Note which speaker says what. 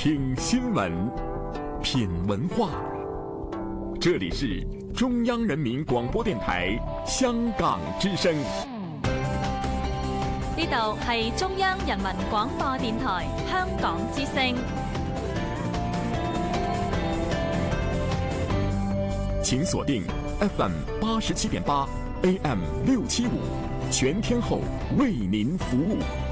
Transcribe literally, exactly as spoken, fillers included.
Speaker 1: 听新闻，品文化。这里是中央人民廣播電台香港之聲。
Speaker 2: 呢度係中央人民廣播電台香港之聲。
Speaker 1: 請鎖定 F M 八十七點八 A M 六七五，全天候為您服務。